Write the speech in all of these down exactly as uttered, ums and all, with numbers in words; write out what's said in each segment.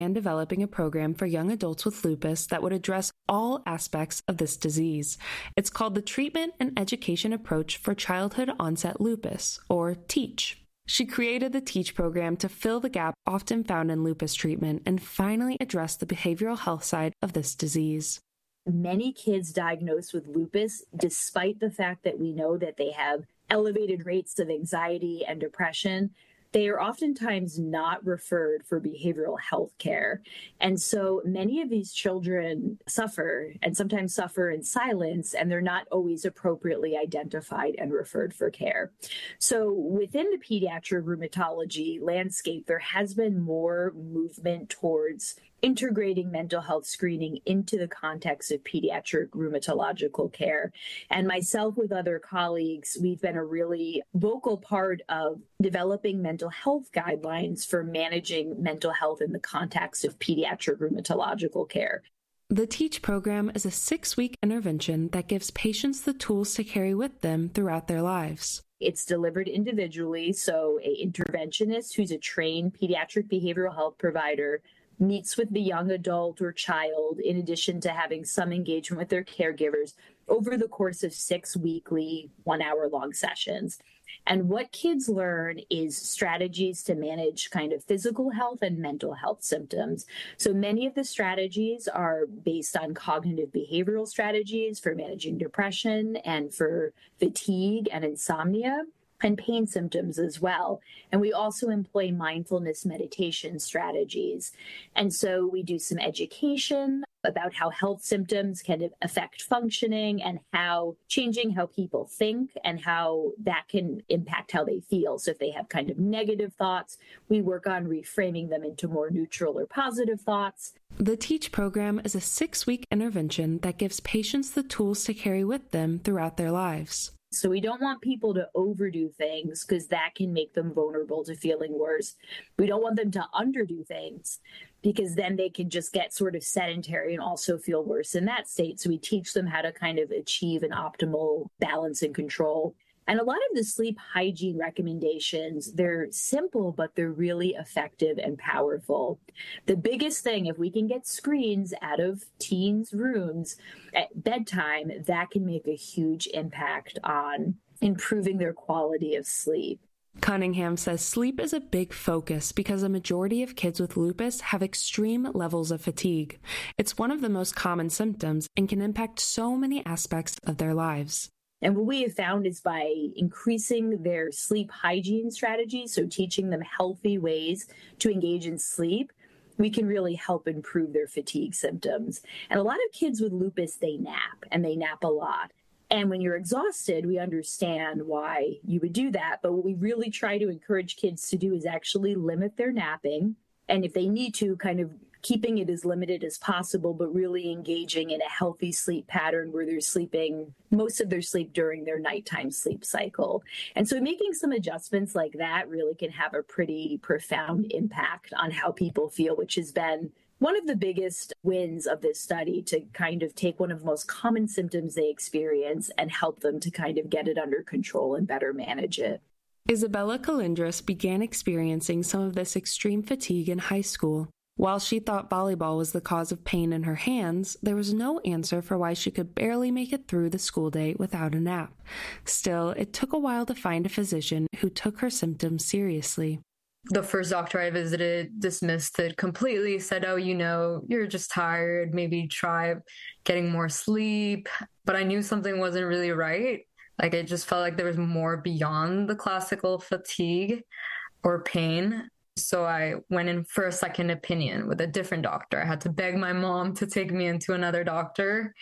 and developing a program for young adults with lupus that would address all aspects of this disease. It's called the Treatment and Education Approach for Childhood Onset Lupus, or TEACH. She created the TEACH program to fill the gap often found in lupus treatment and finally address the behavioral health side of this disease. Many kids diagnosed with lupus, despite the fact that we know that they have elevated rates of anxiety and depression, they are oftentimes not referred for behavioral health care. And so many of these children suffer and sometimes suffer in silence, and they're not always appropriately identified and referred for care. So within the pediatric rheumatology landscape, there has been more movement towards integrating mental health screening into the context of pediatric rheumatological care. And myself with other colleagues, we've been a really vocal part of developing mental health guidelines for managing mental health in the context of pediatric rheumatological care. The TEACH program is a six-week intervention that gives patients the tools to carry with them throughout their lives. It's delivered individually, so an interventionist who's a trained pediatric behavioral health provider meets with the young adult or child, in addition to having some engagement with their caregivers over the course of six weekly one-hour-long sessions. And what kids learn is strategies to manage kind of physical health and mental health symptoms. So many of the strategies are based on cognitive behavioral strategies for managing depression and for fatigue and insomnia, and pain symptoms as well. And we also employ mindfulness meditation strategies. And so we do some education about how health symptoms can affect functioning and how changing how people think and how that can impact how they feel. So if they have kind of negative thoughts, we work on reframing them into more neutral or positive thoughts. The TEACH program is a six-week intervention that gives patients the tools to carry with them throughout their lives. So we don't want people to overdo things because that can make them vulnerable to feeling worse. We don't want them to underdo things because then they can just get sort of sedentary and also feel worse in that state. So we teach them how to kind of achieve an optimal balance and control. And a lot of the sleep hygiene recommendations, they're simple, but they're really effective and powerful. The biggest thing, if we can get screens out of teens' rooms at bedtime, that can make a huge impact on improving their quality of sleep. Cunningham says sleep is a big focus because a majority of kids with lupus have extreme levels of fatigue. It's one of the most common symptoms and can impact so many aspects of their lives. And what we have found is by increasing their sleep hygiene strategies, so teaching them healthy ways to engage in sleep, we can really help improve their fatigue symptoms. And a lot of kids with lupus, they nap, and they nap a lot. And when you're exhausted, we understand why you would do that. But what we really try to encourage kids to do is actually limit their napping. And if they need to, kind of keeping it as limited as possible, but really engaging in a healthy sleep pattern where they're sleeping most of their sleep during their nighttime sleep cycle. And so making some adjustments like that really can have a pretty profound impact on how people feel, which has been one of the biggest wins of this study, to kind of take one of the most common symptoms they experience and help them to kind of get it under control and better manage it. Isabella Calindris began experiencing some of this extreme fatigue in high school. While she thought volleyball was the cause of pain in her hands, there was no answer for why she could barely make it through the school day without a nap. Still, it took a while to find a physician who took her symptoms seriously. The first doctor I visited dismissed it completely, said, oh, you know, you're just tired, maybe try getting more sleep. But I knew something wasn't really right. Like, it just felt like there was more beyond the classical fatigue or pain. So I went in for a second opinion with a different doctor. I had to beg my mom to take me into another doctor.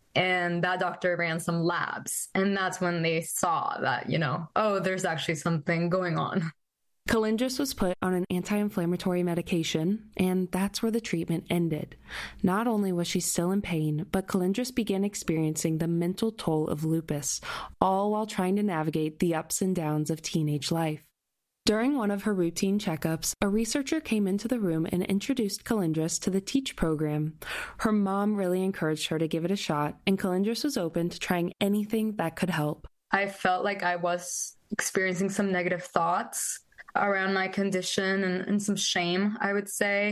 And that doctor ran some labs. And that's when they saw that, you know, oh, there's actually something going on. Calindris was put on an anti-inflammatory medication, and that's where the treatment ended. Not only was she still in pain, but Calindris began experiencing the mental toll of lupus, all while trying to navigate the ups and downs of teenage life. During one of her routine checkups, a researcher came into the room and introduced Calindris to the TEACH program. Her mom really encouraged her to give it a shot, and Calindris was open to trying anything that could help. I felt like I was experiencing some negative thoughts around my condition and, and some shame, I would say.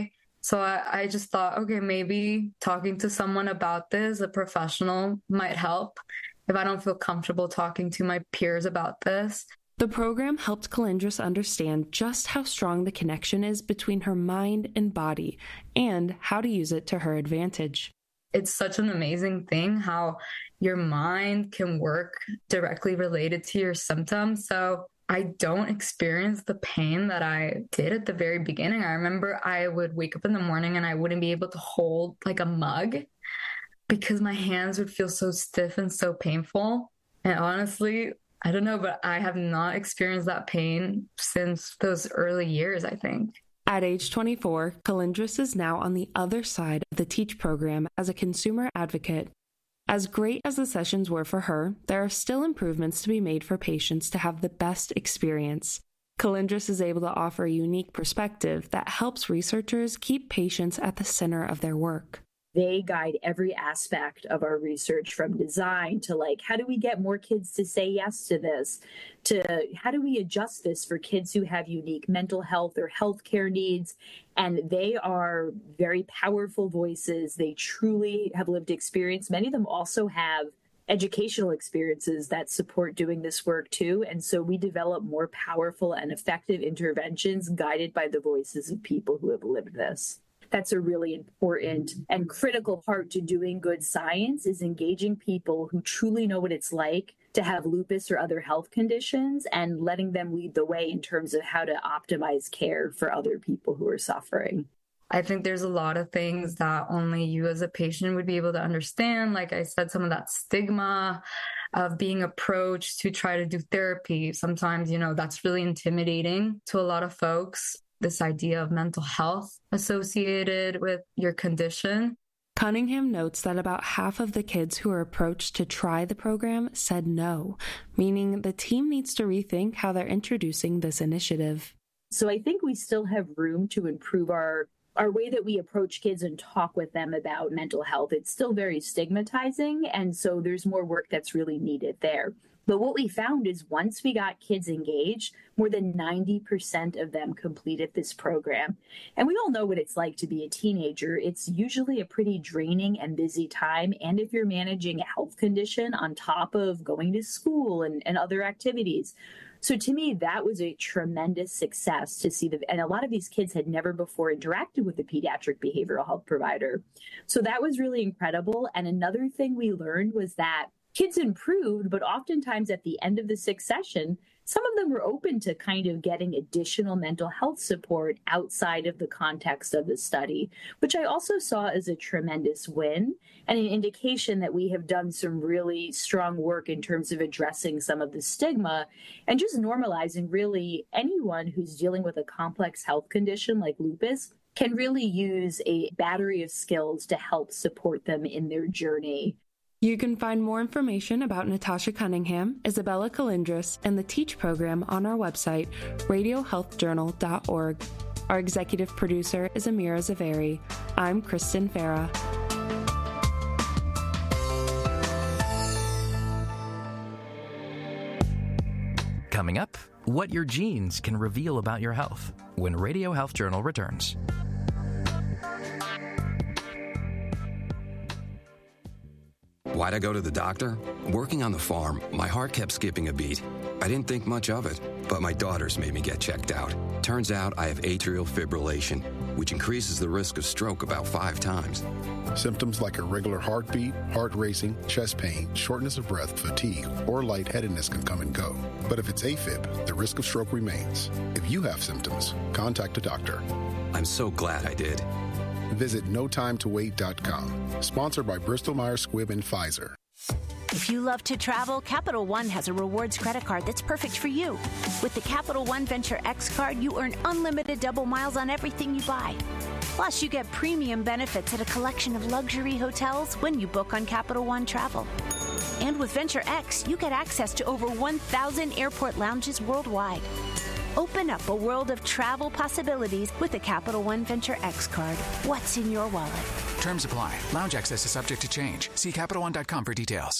So I, I just thought, okay, maybe talking to someone about this, a professional, might help if I don't feel comfortable talking to my peers about this. The program helped Calindris understand just how strong the connection is between her mind and body and how to use it to her advantage. It's such an amazing thing how your mind can work directly related to your symptoms. So I don't experience the pain that I did at the very beginning. I remember I would wake up in the morning and I wouldn't be able to hold like a mug because my hands would feel so stiff and so painful. And honestly, I don't know, but I have not experienced that pain since those early years, I think. At age twenty-four, Calindris is now on the other side of the TEACH program as a consumer advocate. As great as the sessions were for her, there are still improvements to be made for patients to have the best experience. Calindris is able to offer a unique perspective that helps researchers keep patients at the center of their work. They guide every aspect of our research, from design to like, how do we get more kids to say yes to this, to how do we adjust this for kids who have unique mental health or healthcare needs. And they are very powerful voices. They truly have lived experience. Many of them also have educational experiences that support doing this work too. And so we develop more powerful and effective interventions guided by the voices of people who have lived this. That's a really important and critical part to doing good science, is engaging people who truly know what it's like to have lupus or other health conditions and letting them lead the way in terms of how to optimize care for other people who are suffering. I think there's a lot of things that only you as a patient would be able to understand. Like I said, some of that stigma of being approached to try to do therapy. Sometimes, you know, that's really intimidating to a lot of folks. This idea of mental health associated with your condition. Cunningham notes that about half of the kids who were approached to try the program said no, meaning the team needs to rethink how they're introducing this initiative. So I think we still have room to improve our our way that we approach kids and talk with them about mental health. It's still very stigmatizing, and so there's more work that's really needed there. But what we found is once we got kids engaged, more than ninety percent of them completed this program. And we all know what it's like to be a teenager. It's usually a pretty draining and busy time. And if you're managing a health condition on top of going to school and, and other activities. So to me, that was a tremendous success to see. The, and a lot of these kids had never before interacted with a pediatric behavioral health provider. So that was really incredible. And another thing we learned was that kids improved, but oftentimes at the end of the sixth session, some of them were open to kind of getting additional mental health support outside of the context of the study, which I also saw as a tremendous win and an indication that we have done some really strong work in terms of addressing some of the stigma and just normalizing really anyone who's dealing with a complex health condition like lupus can really use a battery of skills to help support them in their journey. You can find more information about Natasha Cunningham, Isabella Calindris, and the TEACH program on our website, radio health journal dot org. Our executive producer is Amira Zaveri. I'm Kristen Farah. Coming up, what your genes can reveal about your health when Radio Health Journal returns. Why'd I go to the doctor? Working on the farm, my heart kept skipping a beat. I didn't think much of it, but my daughters made me get checked out. Turns out I have atrial fibrillation, which increases the risk of stroke about five times. Symptoms like irregular heartbeat, heart racing, chest pain, shortness of breath, fatigue, or lightheadedness can come and go. But if it's AFib, the risk of stroke remains. If you have symptoms, contact a doctor. I'm so glad I did. Visit no time to wait dot com. Sponsored by Bristol Myers Squibb and Pfizer. If you love to travel, Capital One has a rewards credit card that's perfect for you. With the Capital One Venture X card, you earn unlimited double miles on everything you buy. Plus, you get premium benefits at a collection of luxury hotels when you book on Capital One Travel. And with Venture X, you get access to over one thousand airport lounges worldwide. Open up a world of travel possibilities with the Capital One Venture X card. What's in your wallet? Terms apply. Lounge access is subject to change. See Capital One dot com for details.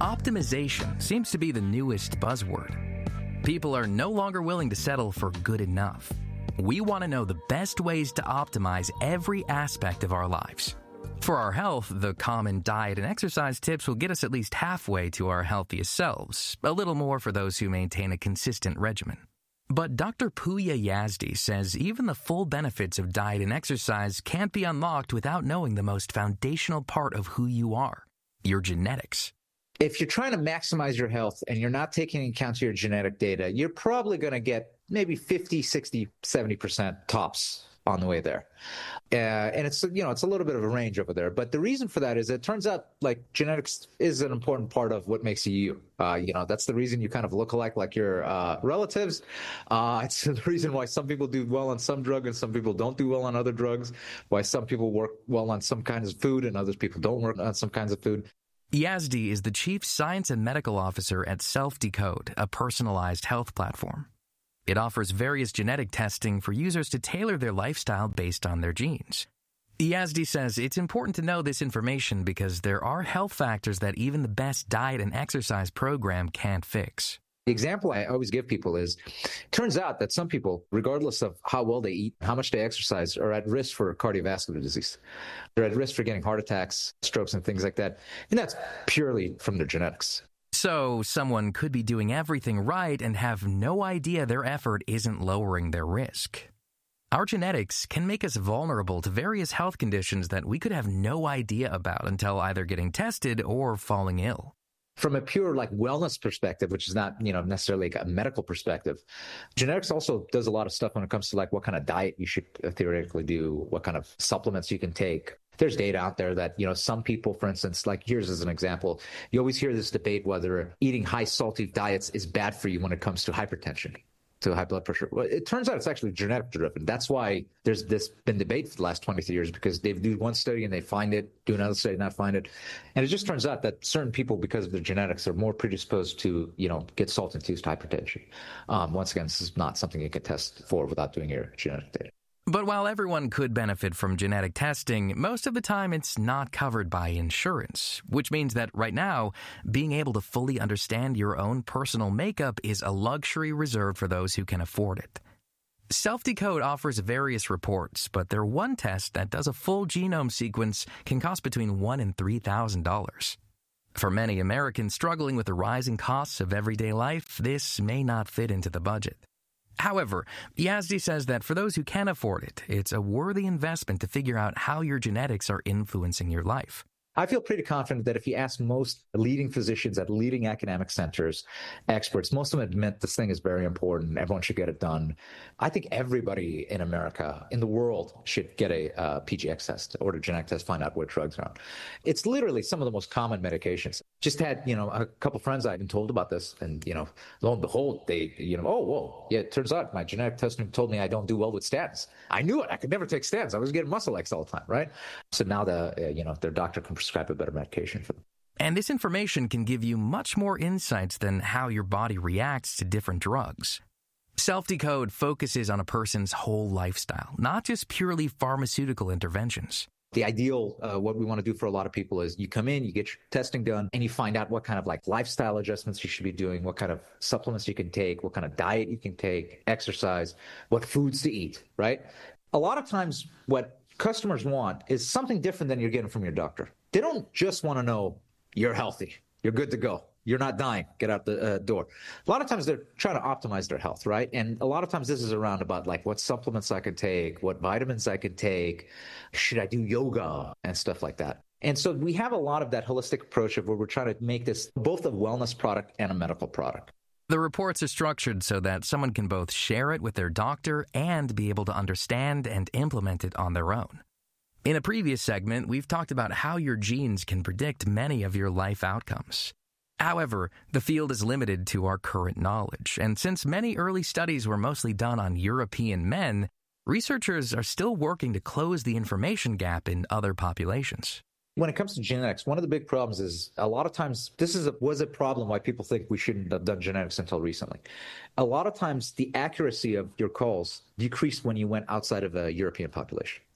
optimization seems to be the newest buzzword. People are no longer willing to settle for good enough. We want to know the best ways to optimize every aspect of our lives. For our health, the common diet and exercise tips will get us at least halfway to our healthiest selves, a little more for those who maintain a consistent regimen. But Doctor Pouya Yazdi says even the full benefits of diet and exercise can't be unlocked without knowing the most foundational part of who you are, your genetics. If you're trying to maximize your health and you're not taking into account your genetic data, you're probably going to get maybe fifty, sixty, seventy percent tops on the way there. Uh, and it's, you know, it's a little bit of a range over there. But the reason for that is it turns out like genetics is an important part of what makes you you. Uh, you know, that's the reason you kind of look alike like your uh, relatives. Uh, it's the reason why some people do well on some drug and some people don't do well on other drugs, why some people work well on some kinds of food and other people don't work on some kinds of food. Yazdi is the Chief Science and Medical Officer at SelfDecode, a personalized health platform. It offers various genetic testing for users to tailor their lifestyle based on their genes. Yazdi says it's important to know this information because there are health factors that even the best diet and exercise program can't fix. The example I always give people is, it turns out that some people, regardless of how well they eat, how much they exercise, are at risk for cardiovascular disease. They're at risk for getting heart attacks, strokes, and things like that. And that's purely from their genetics. So someone could be doing everything right and have no idea their effort isn't lowering their risk. Our genetics can make us vulnerable to various health conditions that we could have no idea about until either getting tested or falling ill. From a pure like wellness perspective, which is not, you know, necessarily like a medical perspective, genetics also does a lot of stuff when it comes to like what kind of diet you should theoretically do, what kind of supplements you can take. There's data out there that, you know, some people, for instance, like here's as an example, you always hear this debate whether eating high salty diets is bad for you when it comes to hypertension, to high blood pressure. Well, it turns out it's actually genetic driven. That's why there's this been debate for the last twenty years, because they do one study and they find it, do another study and not find it. And it just turns out that certain people, because of their genetics, are more predisposed to, you know, get salt-induced hypertension. Um, once again, this is not something you can test for without doing your genetic data. But while everyone could benefit from genetic testing, most of the time it's not covered by insurance, which means that right now, being able to fully understand your own personal makeup is a luxury reserved for those who can afford it. SelfDecode offers various reports, but their one test that does a full genome sequence can cost between one thousand dollars and three thousand dollars. For many Americans struggling with the rising costs of everyday life, this may not fit into the budget. However, Yazdi says that for those who can afford it, it's a worthy investment to figure out how your genetics are influencing your life. I feel pretty confident that if you ask most leading physicians at leading academic centers, experts, most of them admit this thing is very important. Everyone should get it done. I think everybody in America, in the world, should get a uh, P G X test or a genetic test, find out where drugs are on. It's literally some of the most common medications. Just had, you know, a couple friends I've been told about this, and, you know, lo and behold, they, you know, oh, whoa, yeah, it turns out my genetic testing told me I don't do well with statins. I knew it. I could never take statins. I was getting muscle aches all the time, right? So now the, uh, you know, their doctor can prescribe a better medication for them. And this information can give you much more insights than how your body reacts to different drugs. SelfDecode focuses on a person's whole lifestyle, not just purely pharmaceutical interventions. The ideal, uh, what we want to do for a lot of people is you come in, you get your testing done, and you find out what kind of like lifestyle adjustments you should be doing, what kind of supplements you can take, what kind of diet you can take, exercise, what foods to eat, right? A lot of times what customers want is something different than you're getting from your doctor. They don't just want to know you're healthy, you're good to go, you're not dying, get out the uh, door. A lot of times they're trying to optimize their health, right? And a lot of times this is around about like what supplements I can take, what vitamins I can take, should I do yoga and stuff like that. And so we have a lot of that holistic approach of where we're trying to make this both a wellness product and a medical product. The reports are structured so that someone can both share it with their doctor and be able to understand and implement it on their own. In a previous segment, we've talked about how your genes can predict many of your life outcomes. However, the field is limited to our current knowledge, and since many early studies were mostly done on European men, researchers are still working to close the information gap in other populations. When it comes to genetics, one of the big problems is a lot of times this is a, was a problem why people think we shouldn't have done genetics until recently. A lot of times the accuracy of your calls decreased when you went outside of a European population.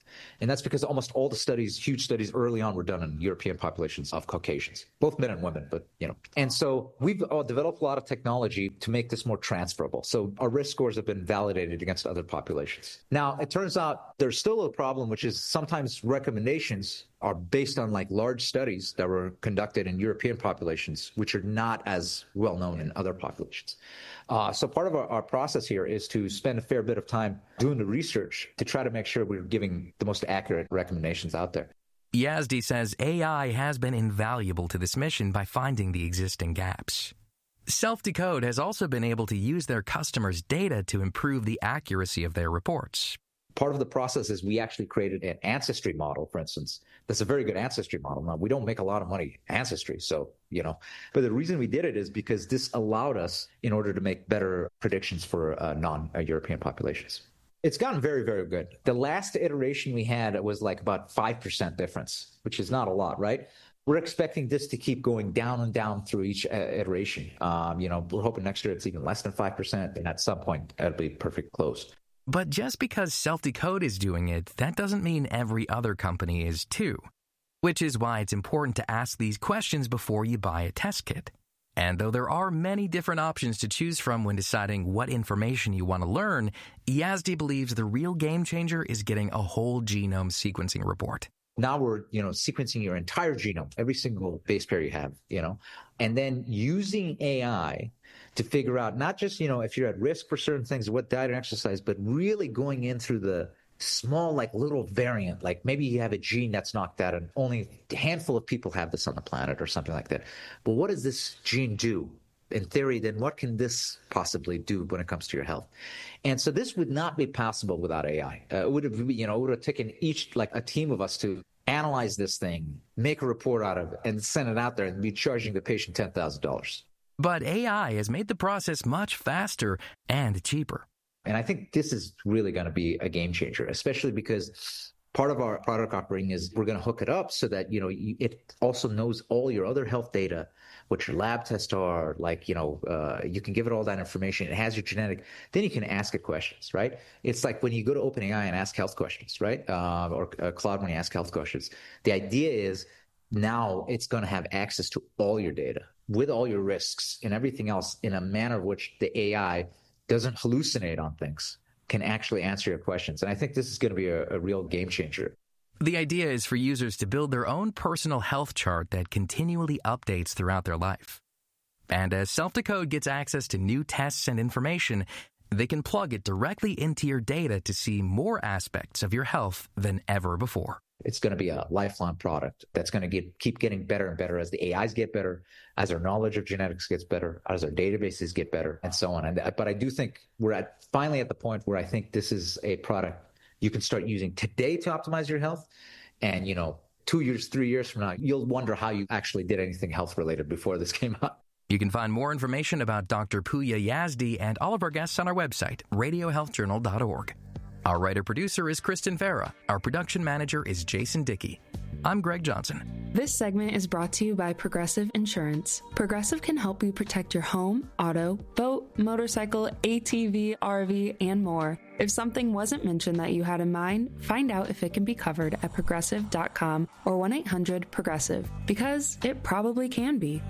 And that's because almost all the studies, huge studies early on, were done in European populations of Caucasians, both men and women, but, you know. And so we've uh, developed a lot of technology to make this more transferable. So our risk scores have been validated against other populations. Now, it turns out there's still a problem, which is sometimes recommendations are based on like large studies that were conducted in European populations, which are not as well known in other populations. Uh, so part of our, our process here is to spend a fair bit of time doing the research to try to make sure we're giving the most accurate recommendations out there. Yazdi says A I has been invaluable to this mission by finding the existing gaps. Self-Decode has also been able to use their customers' data to improve the accuracy of their reports. Part of the process is we actually created an ancestry model, for instance. That's a very good ancestry model. Now, we don't make a lot of money in ancestry, so, you know. But the reason we did it is because this allowed us in order to make better predictions for uh, non-European populations. It's gotten very, very good. The last iteration we had was like about five percent difference, which is not a lot, right? We're expecting this to keep going down and down through each uh, iteration. Um, you know, we're hoping next year it's even less than five percent, and at some point it'll be perfect close. But just because Self-Decode is doing it, that doesn't mean every other company is too. Which is why it's important to ask these questions before you buy a test kit. And though there are many different options to choose from when deciding what information you want to learn, Yazdi believes the real game changer is getting a whole genome sequencing report. Now we're, you know, sequencing your entire genome, every single base pair you have, you know, and then using A I to figure out not just, you know, if you're at risk for certain things, what diet and exercise, but really going in through the small, like little variant, like maybe you have a gene that's knocked out and only a handful of people have this on the planet or something like that. But what does this gene do? In theory, then what can this possibly do when it comes to your health? And so this would not be possible without A I. Uh, it would have, you know, it would have taken each, like a team of us to analyze this thing, make a report out of it, and send it out there and be charging the patient ten thousand dollars. But A I has made the process much faster and cheaper. And I think this is really going to be a game changer, especially because part of our product offering is we're going to hook it up so that, you know, it also knows all your other health data, what your lab tests are, like, you know, uh, you can give it all that information. It has your genetic. Then you can ask it questions, right? It's like when you go to OpenAI and ask health questions, right? Uh, or uh, Claude when you ask health questions. The idea is now it's going to have access to all your data with all your risks and everything else in a manner which the A I doesn't hallucinate on things, can actually answer your questions. And I think this is going to be a, a real game changer. The idea is for users to build their own personal health chart that continually updates throughout their life. And as Self-Decode gets access to new tests and information, they can plug it directly into your data to see more aspects of your health than ever before. It's going to be a lifelong product that's going to get, keep getting better and better as the A Is get better, as our knowledge of genetics gets better, as our databases get better, and so on. And but I do think we're at finally at the point where I think this is a product you can start using today to optimize your health. And, you know, two years, three years from now, you'll wonder how you actually did anything health related before this came out. You can find more information about Doctor Pooya Yazdi and all of our guests on our website, radio health journal dot org. Our writer-producer is Kristen Farah. Our production manager is Jason Dickey. I'm Greg Johnson. This segment is brought to you by Progressive Insurance. Progressive can help you protect your home, auto, boat, motorcycle, A T V, R V, and more. If something wasn't mentioned that you had in mind, find out if it can be covered at progressive dot com or one eight hundred progressive, because it probably can be.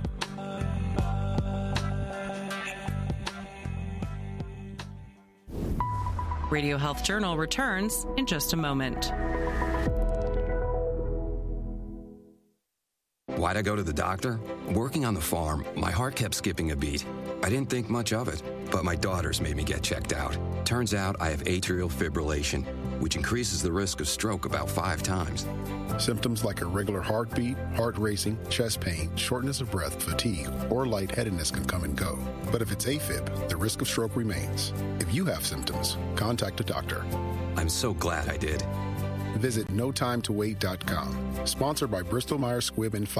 Radio Health Journal returns in just a moment. Why'd I go to the doctor? Working on the farm, my heart kept skipping a beat. I didn't think much of it, but my daughters made me get checked out. Turns out I have atrial fibrillation, which increases the risk of stroke about five times. Symptoms like irregular heartbeat, heart racing, chest pain, shortness of breath, fatigue, or lightheadedness can come and go. But if it's AFib, the risk of stroke remains. If you have symptoms, contact a doctor. I'm so glad I did. Visit no time to wait dot com. Sponsored by Bristol Myers Squibb and Pfizer.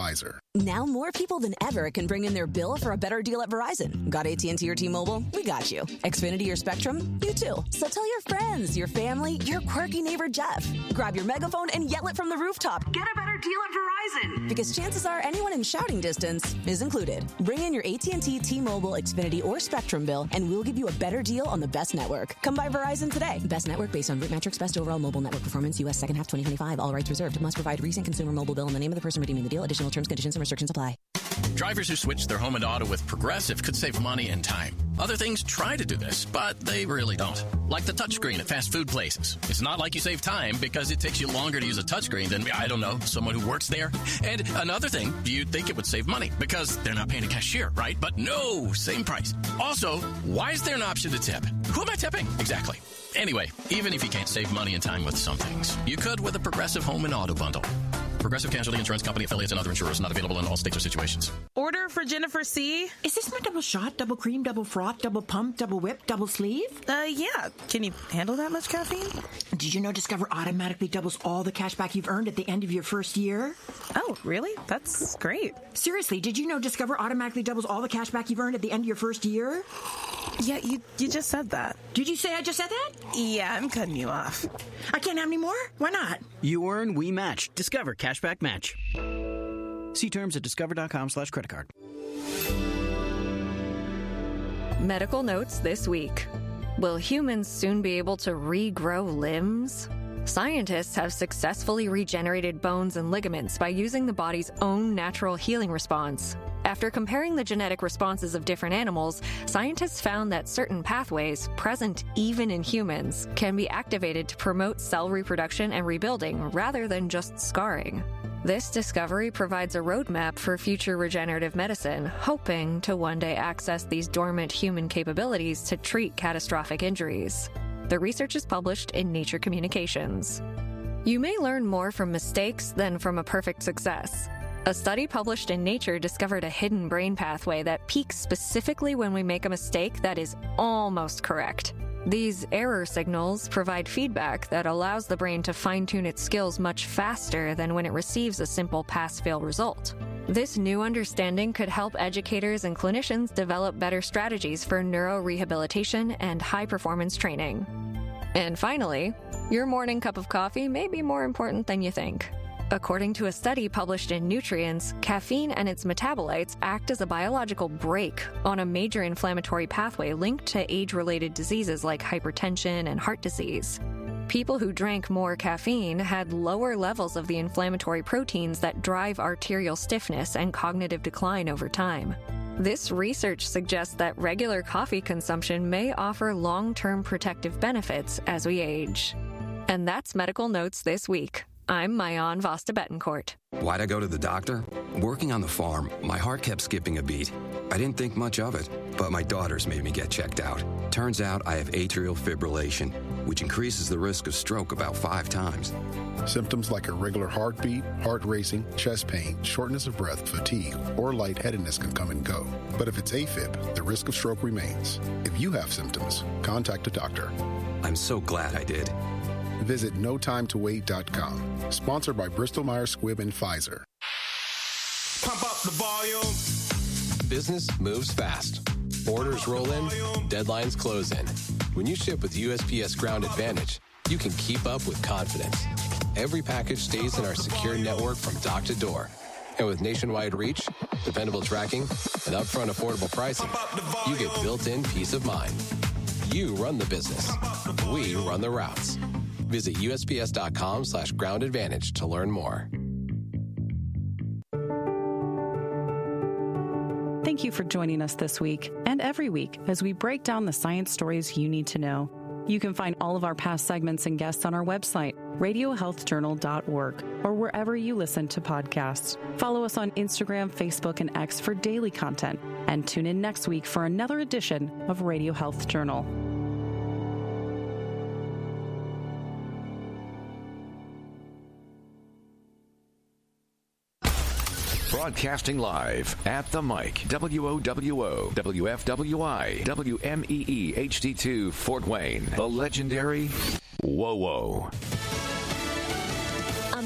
Now more people than ever can bring in their bill for a better deal at Verizon. Got A T and T or T-Mobile? We got you. Xfinity or Spectrum? You too. So tell your friends, your family, your quirky neighbor Jeff. Grab your megaphone and yell it from the rooftop. Get a better deal at Verizon. Because chances are anyone in shouting distance is included. Bring in your A T and T, T-Mobile, Xfinity, or Spectrum bill, and we'll give you a better deal on the best network. Come by Verizon today. Best network based on Root Metrics, best overall mobile network performance, U S second half twenty twenty-five. All rights reserved. Must provide recent consumer mobile bill in the name of the person redeeming the deal. Additional terms, conditions, and restrictions apply. Drivers who switch their home and auto with Progressive could save money and time. Other things try to do this, but they really don't. Like the touchscreen at fast food places. It's not like you save time because it takes you longer to use a touchscreen than, I don't know, someone who works there. And another thing, you'd think it would save money because they're not paying a cashier, right? But no, same price. Also, why is there an option to tip? Who am I tipping? Exactly. Anyway, even if you can't save money and time with some things, you could with a Progressive home and auto bundle. Progressive Casualty Insurance Company, affiliates, and other insurers not available in all states or situations. Order for Jennifer C. Is this my double shot, double cream, double froth, double pump, double whip, double sleeve? Uh, yeah. Can you handle that much caffeine? Did you know Discover automatically doubles all the cash back you've earned at the end of your first year? Oh, really? That's great. Seriously, did you know Discover automatically doubles all the cash back you've earned at the end of your first year? Yeah, you you just said that. Did you say I just said that? Yeah, I'm cutting you off. I can't have any more? Why not? You earn, we match. Discover Cashback Match. See terms at discover.com slash credit card. Medical notes this week. Will humans soon be able to regrow limbs? Scientists have successfully regenerated bones and ligaments by using the body's own natural healing response. After comparing the genetic responses of different animals, scientists found that certain pathways, present even in humans, can be activated to promote cell reproduction and rebuilding rather than just scarring. This discovery provides a roadmap for future regenerative medicine, hoping to one day access these dormant human capabilities to treat catastrophic injuries. The research is published in Nature Communications. You may learn more from mistakes than from a perfect success. A study published in Nature discovered a hidden brain pathway that peaks specifically when we make a mistake that is almost correct. These error signals provide feedback that allows the brain to fine-tune its skills much faster than when it receives a simple pass-fail result. This new understanding could help educators and clinicians develop better strategies for neurorehabilitation and high-performance training. And finally, your morning cup of coffee may be more important than you think. According to a study published in Nutrients, caffeine and its metabolites act as a biological brake on a major inflammatory pathway linked to age-related diseases like hypertension and heart disease. People who drank more caffeine had lower levels of the inflammatory proteins that drive arterial stiffness and cognitive decline over time. This research suggests that regular coffee consumption may offer long-term protective benefits as we age. And that's Medical Notes this week. I'm Mayan Vasta Betancourt. Why'd I go to the doctor? Working on the farm, my heart kept skipping a beat. I didn't think much of it, but my daughters made me get checked out. Turns out I have atrial fibrillation, which increases the risk of stroke about five times. Symptoms like irregular heartbeat, heart racing, chest pain, shortness of breath, fatigue, or lightheadedness can come and go. But if it's AFib, the risk of stroke remains. If you have symptoms, contact a doctor. I'm so glad I did. Visit no time to wait dot com. Sponsored by Bristol Myers Squibb and Pfizer. Pump up the volume. Business moves fast. Orders roll in, deadlines close in. When you ship with U S P S Ground Advantage, you can keep up with confidence. Every package stays in our secure network from dock to door. And with nationwide reach, dependable tracking, and upfront affordable pricing, you get built-in peace of mind. You run the business. We run the routes. Visit usps.com slash ground advantage to learn more. Thank you for joining us this week and every week as we break down the science stories you need to know. You can find all of our past segments and guests on our website, radio health journal dot org, or wherever you listen to podcasts. Follow us on Instagram, Facebook, and X for daily content, and tune in next week for another edition of Radio Health Journal. Broadcasting live at the mic, W O W O, W F W I, W M E E H D two, Fort Wayne, the legendary WOWO. A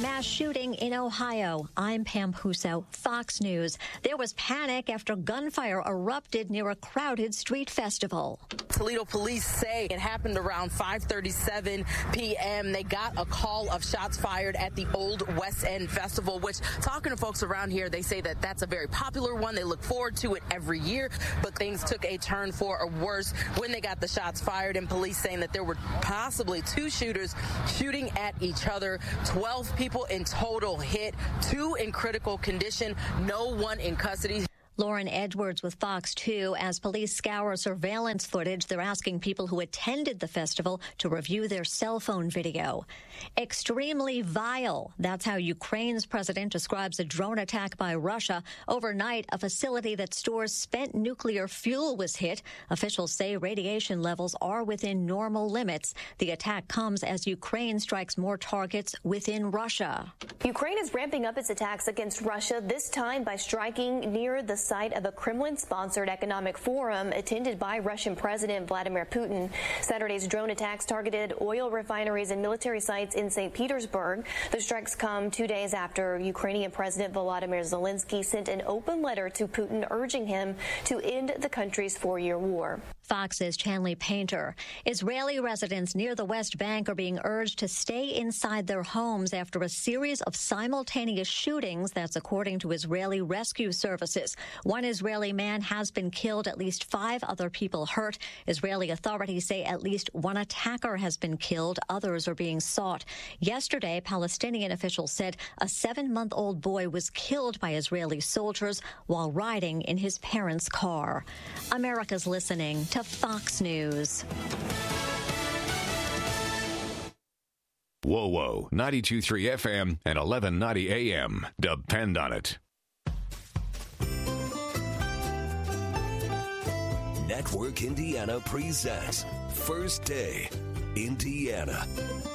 mass shooting in Ohio. I'm Pam Puso, Fox News. There was panic after gunfire erupted near a crowded street festival. Toledo police say it happened around five thirty-seven p.m. They got a call of shots fired at the Old West End Festival, which, talking to folks around here, they say that that's a very popular one. They look forward to it every year, but things took a turn for a worse when they got the shots fired, and police saying that there were possibly two shooters shooting at each other. twelve people in total hit, two in critical condition, no one in custody. Lauren Edwards with Fox two. As police scour surveillance footage, they're asking people who attended the festival to review their cell phone video. Extremely vile. That's how Ukraine's president describes a drone attack by Russia. Overnight, a facility that stores spent nuclear fuel was hit. Officials say radiation levels are within normal limits. The attack comes as Ukraine strikes more targets within Russia. Ukraine is ramping up its attacks against Russia, this time by striking near the site of a Kremlin-sponsored economic forum attended by Russian President Vladimir Putin. Saturday's drone attacks targeted oil refineries and military sites in Saint Petersburg. The strikes come two days after Ukrainian President Volodymyr Zelensky sent an open letter to Putin urging him to end the country's four-year war. Fox's Chanley Painter. Israeli residents near the West Bank are being urged to stay inside their homes after a series of simultaneous shootings. That's according to Israeli rescue services. One Israeli man has been killed, at least five other people hurt. Israeli authorities say at least one attacker has been killed. Others are being sought. Yesterday, Palestinian officials said a seven-month-old boy was killed by Israeli soldiers while riding in his parents' car. America's listening to Fox News. Whoa, whoa, ninety-two point three F M and eleven ninety A M. Depend on it. Network Indiana presents First Day Indiana.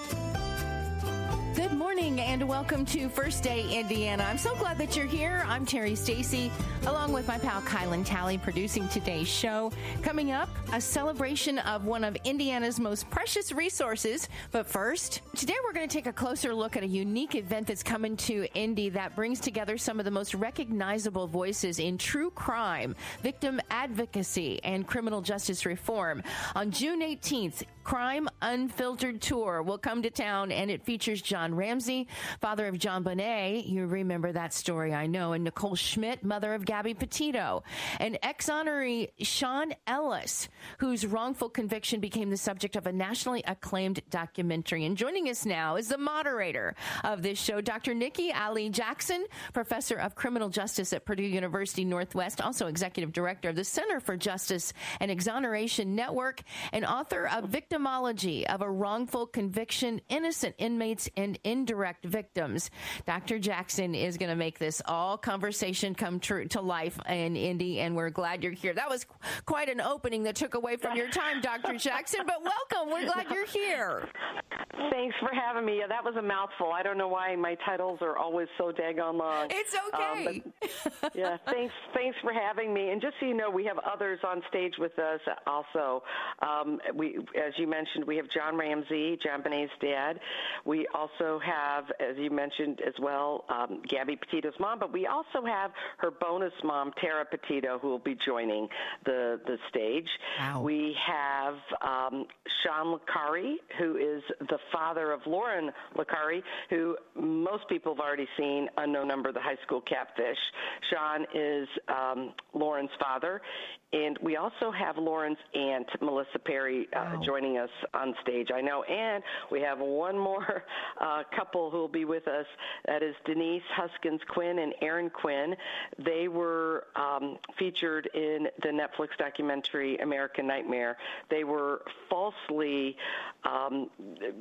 Good morning and welcome to First Day Indiana. I'm so glad that you're here. I'm Terry Stacy, along with my pal Kylan Talley, producing today's show. Coming up, a celebration of one of Indiana's most precious resources. But first, today we're going to take a closer look at a unique event that's coming to Indy that brings together some of the most recognizable voices in true crime, victim advocacy, and criminal justice reform. On June eighteenth, Crime Unfiltered Tour will come to town, and it features John Ramsey, father of John Bonet. You remember that story, I know. And Nicole Schmidt, mother of Gabby Petito. And ex-honoree Sean Ellis, whose wrongful conviction became the subject of a nationally acclaimed documentary. And joining us now is the moderator of this show, Doctor Nikki Ali Jackson, professor of criminal justice at Purdue University Northwest, also executive director of the Center for Justice and Exoneration Network, and author of Victimology of a Wrongful Conviction, Innocent Inmates and Indirect Victims. Doctor Jackson is going to make this all conversation come true to life in Indy, and we're glad you're here. That was quite an opening that took away from your time, Doctor Jackson, but welcome. We're glad you're here. Thanks for having me. Yeah, that was a mouthful. I don't know why my titles are always so daggone long. It's okay. Um, but, yeah, thanks Thanks for having me. And just so you know, we have others on stage with us also. Um, we, as you mentioned, we have John Ramsey, John Bonet's dad. We also have, as you mentioned as well, um, Gabby Petito's mom, but we also have her bonus mom, Tara Petito, who will be joining the, the stage. Wow. We have um, Sean Licari, who is the father of Lauren Licari, who most people have already seen, Unknown Number, the high school catfish. Sean is um, Lauren's father. And we also have Lauren's aunt, Melissa Perry, uh, wow. joining us on stage, I know. And we have one more uh, couple who will be with us. That is Denise Huskins Quinn and Aaron Quinn. They were um, featured in the Netflix documentary American Nightmare. They were falsely, um,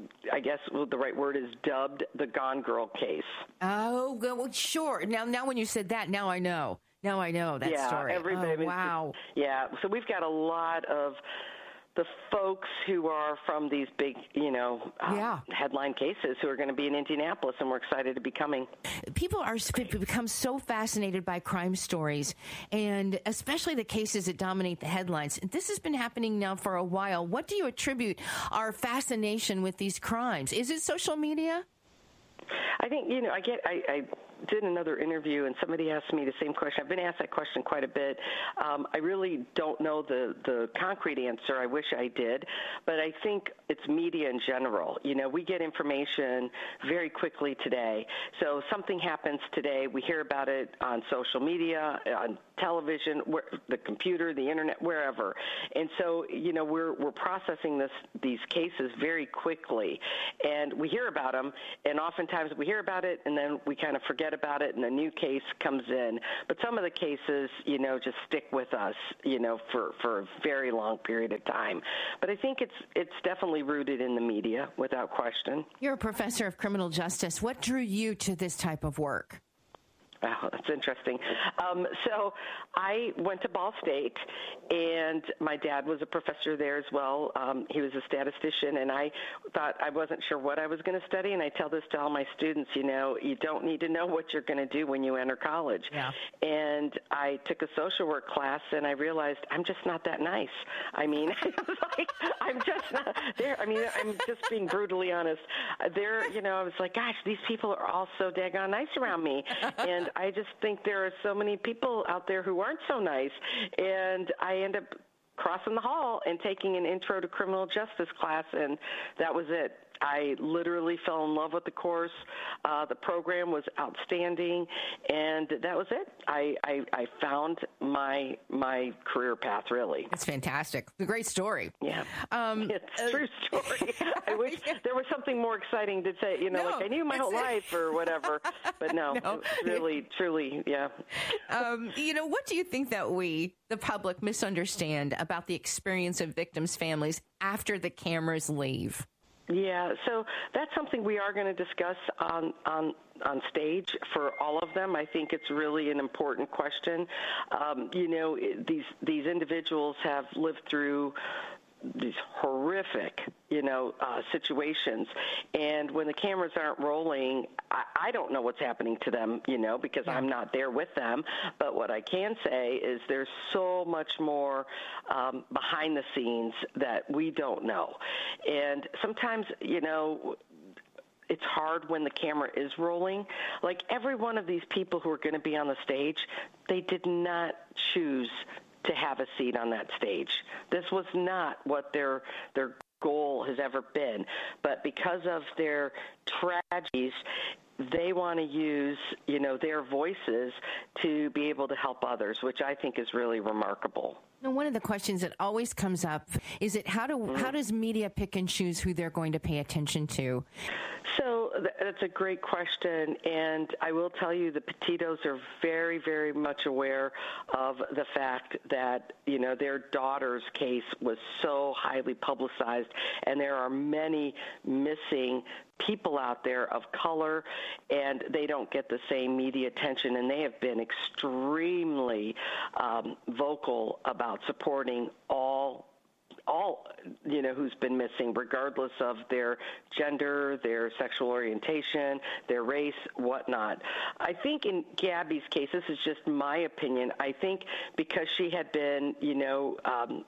I guess the right word is dubbed, the Gone Girl case. Oh, well, sure. Now, now when you said that, now I know. Now I know that yeah, story. Everybody, oh, wow. Yeah, so we've got a lot of the folks who are from these big, you know, um, yeah. headline cases who are going to be in Indianapolis, and we're excited to be coming. People are become so fascinated by crime stories, and especially the cases that dominate the headlines. This has been happening now for a while. What do you attribute our fascination with these crimes? Is it social media? I think, you know, I get, I, I did another interview and somebody asked me the same question. I've been asked that question quite a bit. Um, I really don't know the, the concrete answer. I wish I did, but I think it's media in general. You know, we get information very quickly today. So something happens today, we hear about it on social media, on television, where, the computer, the internet, wherever. And so, you know, we're we're processing this these cases very quickly, and we hear about them, and oftentimes we hear about it, and then we kind of forget about it, and a new case comes in. But some of the cases, you know, just stick with us, you know, for, for a very long period of time. But I think it's it's definitely rooted in the media, without question. You're a professor of criminal justice. What drew you to this type of work? Oh, that's interesting. Um, so I went to Ball State, and my dad was a professor there as well. Um, he was a statistician, and I thought I wasn't sure what I was going to study, and I tell this to all my students, you know, you don't need to know what you're going to do when you enter college. Yeah. And I took a social work class, and I realized I'm just not that nice. I mean, like, I'm just not there. I mean, I'm just being brutally honest. There, you know, I was like, gosh, these people are all so daggone nice around me. And I just think there are so many people out there who aren't so nice, and I end up crossing the hall and taking an intro to criminal justice class, and that was it. I literally fell in love with the course. Uh, the program was outstanding, and that was it. I, I, I found my my career path, really. It's fantastic. A great story. Yeah. Um, it's a true story. I wish there was something more exciting to say, you know, no, like I knew my whole life or whatever, but no, no. really, truly, yeah. Um, you know, what do you think that we, the public, misunderstand about the experience of victims' families after the cameras leave? Yeah, so that's something we are going to discuss on, on on stage for all of them. I think it's really an important question. Um, you know, these these individuals have lived through these horrific, you know, uh, situations. And when the cameras aren't rolling, I, I don't know what's happening to them, you know, because yeah. I'm not there with them. But what I can say is there's so much more um, behind the scenes that we don't know. And sometimes, you know, it's hard when the camera is rolling. Like every one of these people who are going to be on the stage, they did not choose to have a seat on that stage. This was not what their their goal has ever been. But because of their tragedies, they want to use, you know, their voices to be able to help others, which I think is really remarkable. Now, one of the questions that always comes up is it how do mm. how does media pick and choose who they're going to pay attention to? So that's a great question, and I will tell you the Petitos are very, very much aware of the fact that, you know, their daughter's case was so highly publicized, and there are many missing people out there of color, and they don't get the same media attention, and they have been extremely um, vocal about supporting all all, you know, who's been missing, regardless of their gender, their sexual orientation, their race, whatnot. I think in Gabby's case, this is just my opinion, I think because she had been, you know, um,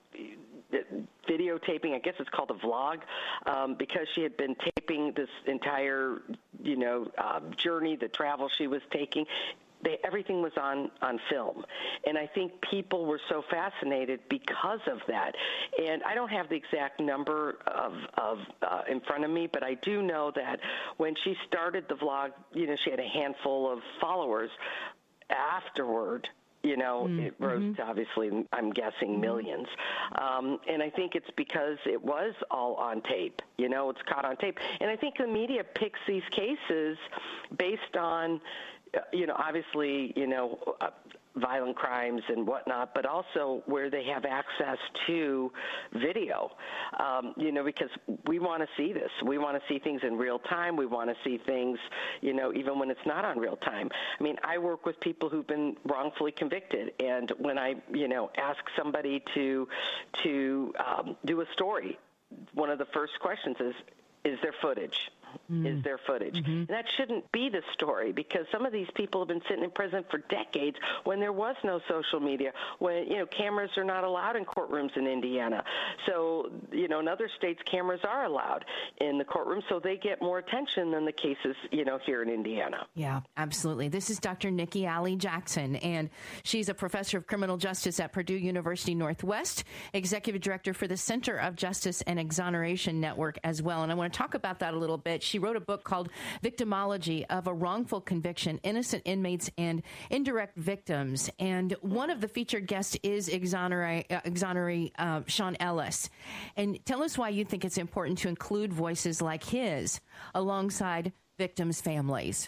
videotaping, I guess it's called a vlog, um, because she had been taping this entire, you know, uh, journey, the travel she was taking. They, everything was on, on film. And I think people were so fascinated because of that. And I don't have the exact number of, of uh, in front of me, but I do know that when she started the vlog, you know, she had a handful of followers. Afterward, you know, mm-hmm. it rose to obviously, I'm guessing, millions. Um, and I think it's because it was all on tape. You know, it's caught on tape. And I think the media picks these cases based on, you know, obviously, you know, uh, violent crimes and whatnot, but also where they have access to video, um, you know, because we want to see this. We want to see things in real time. We want to see things, you know, even when it's not on real time. I mean, I work with people who've been wrongfully convicted, and when I, you know, ask somebody to, to um, do a story, one of the first questions is, is there footage? mm. is their footage. Mm-hmm. And that shouldn't be the story, because some of these people have been sitting in prison for decades when there was no social media, when, you know, cameras are not allowed in courtrooms in Indiana. So, you know, in other states, cameras are allowed in the courtroom, so they get more attention than the cases, you know, here in Indiana. Yeah, absolutely. This is Doctor Nikki Alley Jackson, and she's a professor of criminal justice at Purdue University Northwest, executive director for the Center of Justice and Exoneration Network as well. And I want to talk about that a little bit. She wrote a book called Victimology of a Wrongful Conviction, Innocent Inmates and Indirect Victims. And one of the featured guests is exoneree, uh, exoneree uh, Sean Ellis. And tell us why you think it's important to include voices like his alongside victims' families.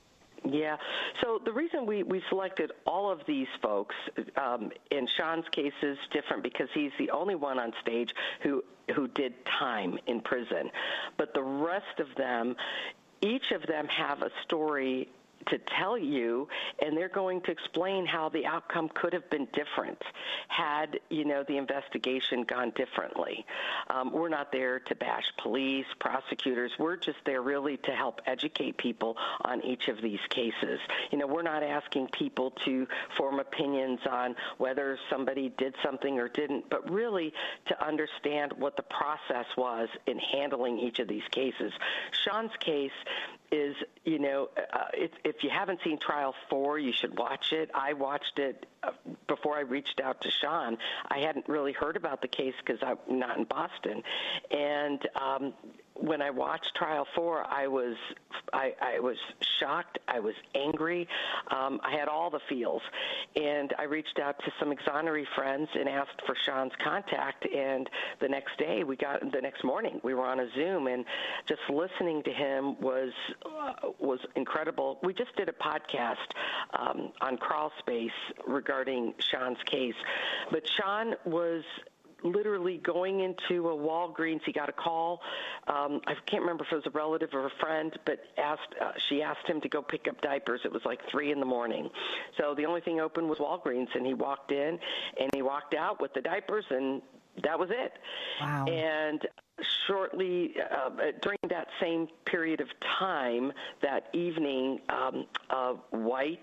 Yeah. So the reason we, we selected all of these folks, um, in Sean's case is different because he's the only one on stage who who did time in prison. But the rest of them, each of them have a story to tell you, and they're going to explain how the outcome could have been different had, you know, the investigation gone differently. Um, we're not there to bash police, prosecutors. We're just there really to help educate people on each of these cases. You know, we're not asking people to form opinions on whether somebody did something or didn't, but really to understand what the process was in handling each of these cases. Sean's case is, you know, uh, if, if you haven't seen Trial four, you should watch it. I watched it uh, before I reached out to Sean. I hadn't really heard about the case because I'm not in Boston. And um, when I watched Trial four, I was I, I was shocked. I was angry. Um, I had all the feels. And I reached out to some exoneree friends and asked for Sean's contact. And the next day, we got the next morning, we were on a Zoom, and just listening to him was uh, was incredible. We just did a podcast um, on Crawl Space regarding Sean's case, but Sean was literally going into a Walgreens. He got a call. Um, I can't remember if it was a relative or a friend, but asked. Uh, she asked him to go pick up diapers. It was like three in the morning. So the only thing open was Walgreens, and he walked in, and he walked out with the diapers, and that was it. Wow. And shortly uh, during that same period of time, that evening, um, a white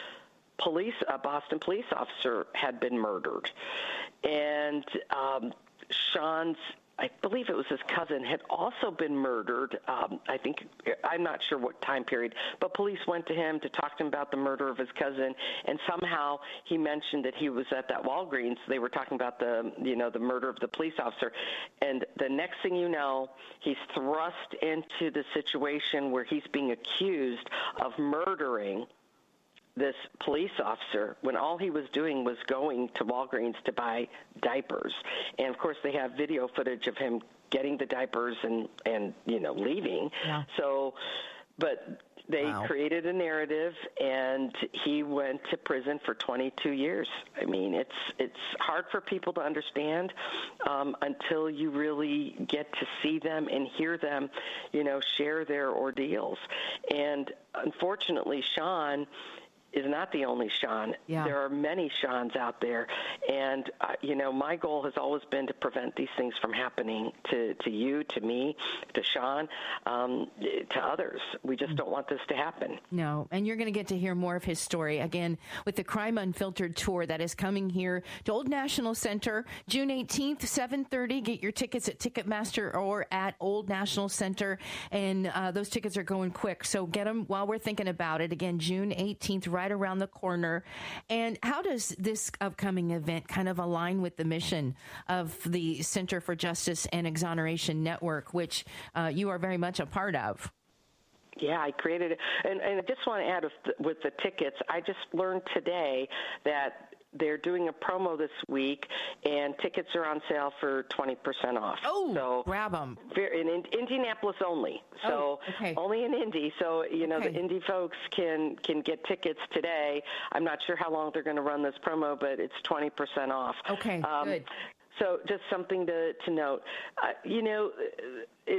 police, a Boston police officer had been murdered. And um, Sean's, I believe it was his cousin, had also been murdered. Um, I think, I'm not sure what time period, but police went to him to talk to him about the murder of his cousin, and somehow he mentioned that he was at that Walgreens. They were talking about the, you know, the murder of the police officer. And the next thing you know, he's thrust into the situation where he's being accused of murdering this police officer when all he was doing was going to Walgreens to buy diapers. And of course they have video footage of him getting the diapers and, and you know, leaving. Yeah. So, but they wow. created a narrative, and he went to prison for twenty-two years. I mean, it's it's hard for people to understand um, until you really get to see them and hear them, you know, share their ordeals. And unfortunately, Sean is not the only Sean. Yeah. There are many Seans out there. And, uh, you know, my goal has always been to prevent these things from happening to, to you, to me, to Sean, um, to others. We just don't want this to happen. No, and you're going to get to hear more of his story, again, with the Crime Unfiltered tour that is coming here to Old National Center, June eighteenth, seven thirty. Get your tickets at Ticketmaster or at Old National Center, and uh, those tickets are going quick, so get them while we're thinking about it. Again, June eighteenth, right around the corner. And how does this upcoming event kind of align with the mission of the Center for Justice and Exoneration Network, which uh, you are very much a part of? Yeah, I created it. And, and I just want to add with the, with the tickets, I just learned today that they're doing a promo this week, and tickets are on sale for twenty percent off. Oh, so grab them. In, in Indianapolis only. So oh, okay. only in Indy. So, you know, okay. the Indy folks can, can get tickets today. I'm not sure how long they're going to run this promo, but it's twenty percent off. Okay, um, good. So just something to, to note. Uh, you know, it, it,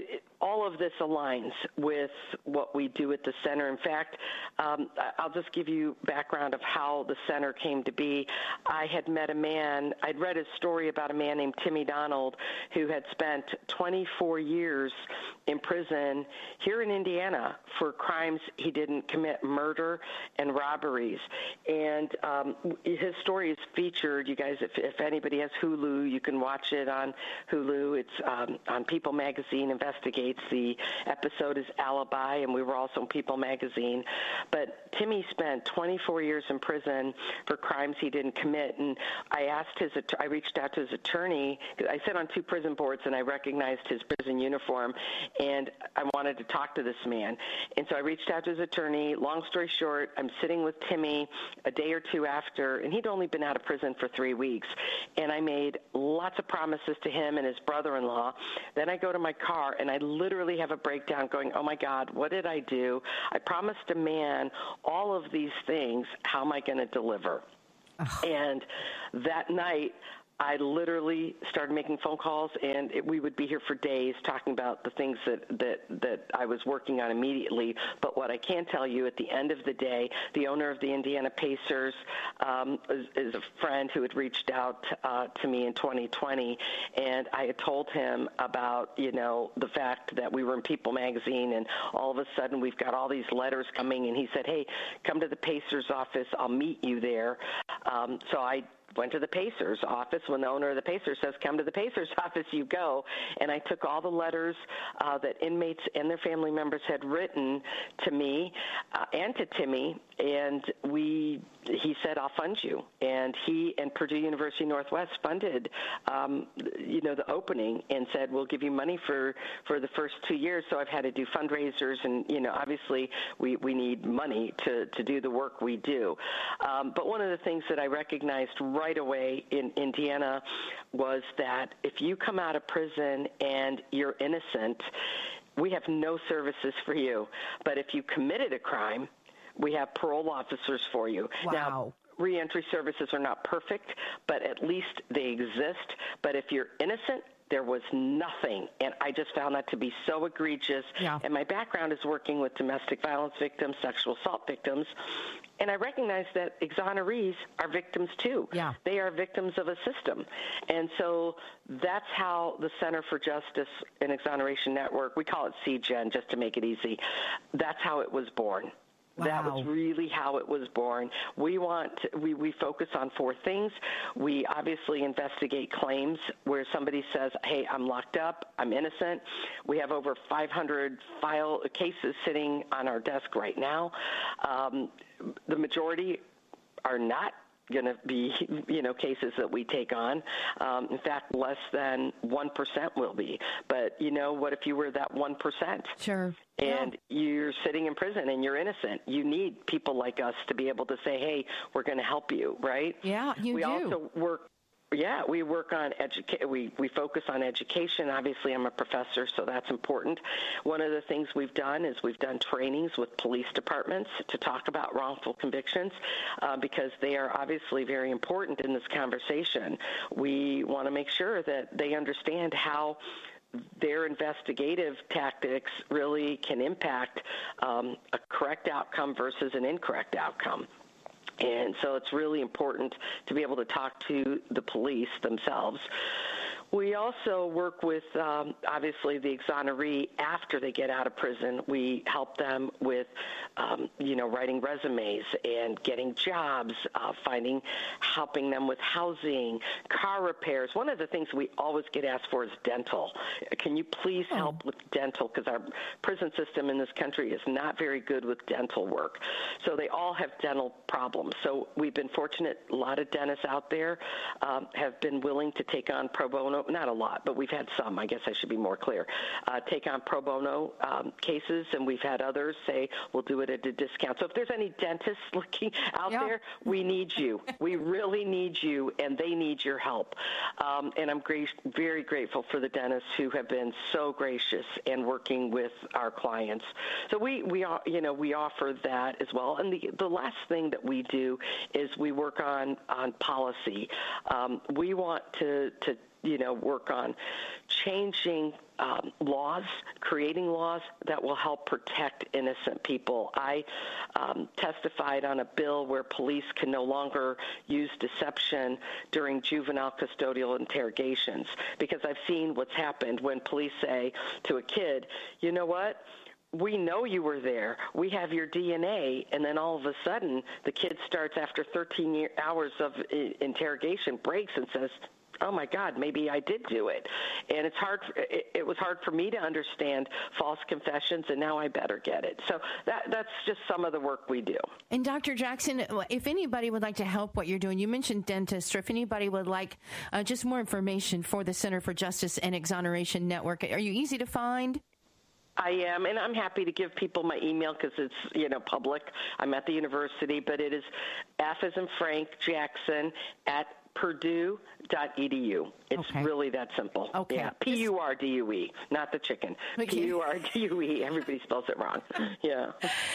all of this aligns with what we do at the center. In fact, um, I'll just give you background of how the center came to be. I had met a man, I'd read a story about a man named Timmy Donald who had spent twenty-four years in prison here in Indiana for crimes he didn't commit, murder and robberies. And um, his story is featured. You guys, if, if anybody has Hulu, you can watch it on Hulu. It's um, on People Magazine Investigates. The episode is Alibi, and we were also in People Magazine. But Timmy spent twenty-four years in prison for crimes he didn't commit. And I asked his, I reached out to his attorney. I sat on two prison boards, and I recognized his prison uniform, and I wanted to talk to this man. And so I reached out to his attorney. Long story short, I'm sitting with Timmy a day or two after, and he'd only been out of prison for three weeks. And I made lots of promises to him and his brother-in-law. Then I go to my car, and I literally have a breakdown going, oh, my God, what did I do? I promised a man all of these things. How am I going to deliver? Oh. And that night, I literally started making phone calls, and it, we would be here for days talking about the things that, that, that I was working on immediately. But what I can tell you, at the end of the day, the owner of the Indiana Pacers um, is, is a friend who had reached out uh, to me in twenty twenty, and I had told him about, you know, the fact that we were in People Magazine, and all of a sudden we've got all these letters coming, and he said, hey, come to the Pacers office. I'll meet you there. Um, so I went to the Pacers office. When the owner of the Pacers says, come to the Pacers office, you go. And I took all the letters uh, that inmates and their family members had written to me uh, and to Timmy, and we, he said, I'll fund you. And he and Purdue University Northwest funded, um, you know, the opening and said, we'll give you money for, for the first two years. So I've had to do fundraisers, and, you know, obviously we, we need money to, to do the work we do. Um, but one of the things that I recognized right right away in Indiana was that if you come out of prison and you're innocent, we have no services for you. But if you committed a crime, we have parole officers for you. Wow. Now, reentry services are not perfect, but at least they exist. But if you're innocent, there was nothing, and I just found that to be so egregious. Yeah. And my background is working with domestic violence victims, sexual assault victims, and I recognize that exonerees are victims too. Yeah. They are victims of a system. And so that's how the Center for Justice and Exoneration Network, we call it C G E N just to make it easy, that's how it was born. Wow. That was really how it was born. We want to, we, we focus on four things. We obviously investigate claims where somebody says, hey, I'm locked up, I'm innocent. We have over five hundred file cases sitting on our desk right now. Um, the majority are not going to be, you know, cases that we take on. Um, in fact, less than one percent will be. But, you know, what if you were that one percent? Sure. And yeah. You're sitting in prison and you're innocent. You need people like us to be able to say, hey, we're going to help you, right? Yeah, you we do. We also work Yeah, we work on educa- we, we focus on education. Obviously, I'm a professor, so that's important. One of the things we've done is we've done trainings with police departments to talk about wrongful convictions uh, because they are obviously very important in this conversation. We want to make sure that they understand how their investigative tactics really can impact um, a correct outcome versus an incorrect outcome. And so it's really important to be able to talk to the police themselves. We also work with, um, obviously, the exoneree after they get out of prison. We help them with, um, you know, writing resumes and getting jobs, uh, finding, helping them with housing, car repairs. One of the things we always get asked for is dental. Can you please oh. help with dental? Because our prison system in this country is not very good with dental work. So they all have dental problems. So we've been fortunate. A lot of dentists out there um, have been willing to take on pro bono. Not a lot, but we've had some, I guess I should be more clear, uh, take on pro bono um, cases, and we've had others say, we'll do it at a discount. So if there's any dentists looking out yeah. there, we need you. We really need you, and they need your help. Um, and I'm great, very grateful for the dentists who have been so gracious and working with our clients. So we, we are, you know, we offer that as well. And the, the last thing that we do is we work on, on policy. Um, we want to, to you know, work on changing um, laws, creating laws that will help protect innocent people. I um, testified on a bill where police can no longer use deception during juvenile custodial interrogations, because I've seen what's happened when police say to a kid, you know what? We know you were there. We have your D N A. And then all of a sudden, the kid starts after thirteen year, hours of I- interrogation, breaks and says, oh, my God, maybe I did do it. And it's hard. It, it was hard for me to understand false confessions, and now I better get it. So that that's just some of the work we do. And Doctor Jackson, if anybody would like to help what you're doing, you mentioned dentists, or if anybody would like uh, just more information for the Center for Justice and Exoneration Network, are you easy to find? I am, and I'm happy to give people my email because it's, you know, public. I'm at the university, but it is F as in Frank Jackson at Purdue dot E D U. It's okay. Really that simple. Okay. Yeah. P U R D U E, not the chicken. Okay. P U R D U E. Everybody spells it wrong. Yeah.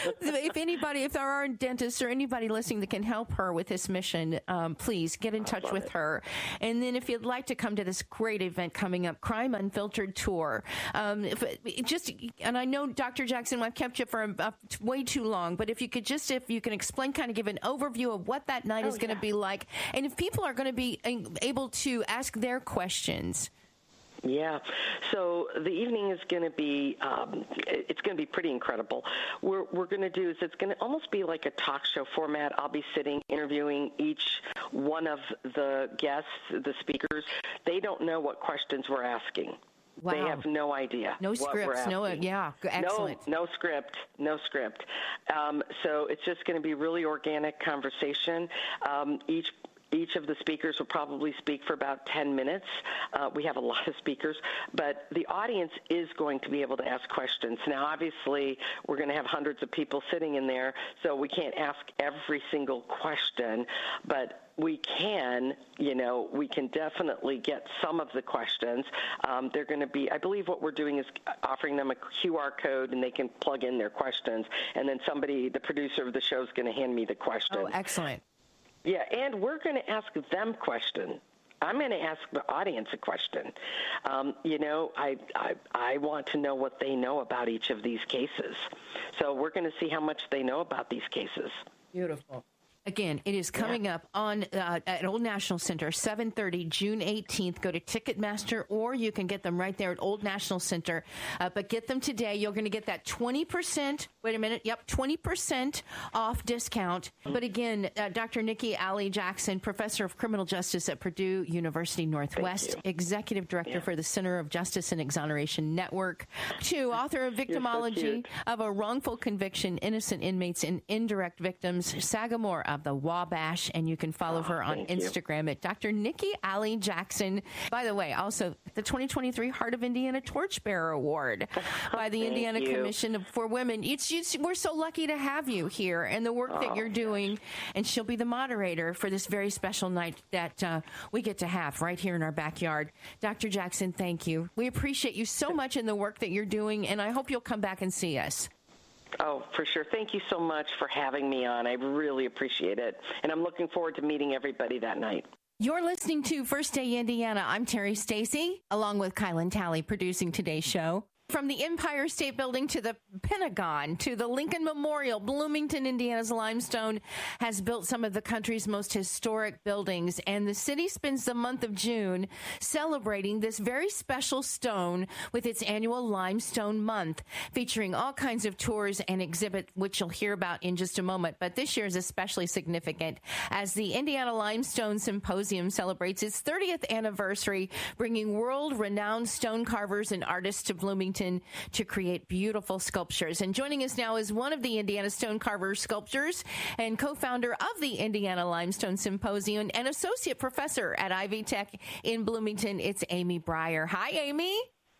If anybody, if there are dentists or anybody listening that can help her with this mission, um, please get in touch with it. her. And then if you'd like to come to this great event coming up, Crime Unfiltered Tour, um, if, just, and I know, Doctor Jackson, I've kept you for uh, way too long, but if you could just, if you can explain, kind of give an overview of what that night oh, is going to yeah. be like, and if people are going to be able to ask their questions. Yeah. So the evening is going to be, um, it's going to be pretty incredible. We're, we're going to do is it's going to almost be like a talk show format. I'll be sitting interviewing each one of the guests, the speakers. They don't know what questions we're asking. Wow. They have no idea. No scripts. No, yeah, excellent. No, no script. No script. Um, so it's just going to be really organic conversation. Um, each Each of the speakers will probably speak for about ten minutes. Uh, we have a lot of speakers, but the audience is going to be able to ask questions. Now, obviously, we're going to have hundreds of people sitting in there, so we can't ask every single question, but we can, you know, we can definitely get some of the questions. Um, they're going to be, I believe what we're doing is offering them a Q R code, and they can plug in their questions, and then somebody, the producer of the show, is going to hand me the question. Oh, excellent. Yeah, and we're going to ask them questions. I'm going to ask the audience a question. Um, you know, I, I I want to know what they know about each of these cases. So we're going to see how much they know about these cases. Beautiful. Again, it is coming yeah. up on uh, at Old National Center, seven thirty, June eighteenth. Go to Ticketmaster, or you can get them right there at Old National Center. Uh, but get them today. You're going to get that twenty percent, wait a minute, yep, twenty percent off discount. But again, uh, Doctor Nikki Alley Jackson, Professor of Criminal Justice at Purdue University Northwest, Executive Director yeah. for the Center of Justice and Exoneration Network, two, author of Victimology so of a Wrongful Conviction, Innocent Inmates and Indirect Victims, Sagamore of the Wabash, and you can follow oh, her on Instagram you. at Doctor Nikki Alley Jackson. By the way, also the twenty twenty-three Heart of Indiana Torchbearer Award by the Indiana you. Commission for Women. It's, it's, we're so lucky to have you here and the work oh, that you're doing, gosh. and she'll be the moderator for this very special night that uh, we get to have right here in our backyard. Doctor Jackson, thank you. We appreciate you so much in the work that you're doing, and I hope you'll come back and see us. Oh, for sure. Thank you so much for having me on. I really appreciate it. And I'm looking forward to meeting everybody that night. You're listening to First Day Indiana. I'm Terry Stacy, along with Kylan Talley, producing today's show. From the Empire State Building to the Pentagon to the Lincoln Memorial, Bloomington, Indiana's limestone has built some of the country's most historic buildings, and the city spends the month of June celebrating this very special stone with its annual Limestone Month, featuring all kinds of tours and exhibits, which you'll hear about in just a moment. But this year is especially significant as the Indiana Limestone Symposium celebrates its thirtieth anniversary, bringing world-renowned stone carvers and artists to Bloomington to create beautiful sculptures. And joining us now is one of the Indiana Stone Carver sculptors and co-founder of the Indiana Limestone Symposium and associate professor at Ivy Tech in Bloomington. It's Amy Breyer. Hi, Amy.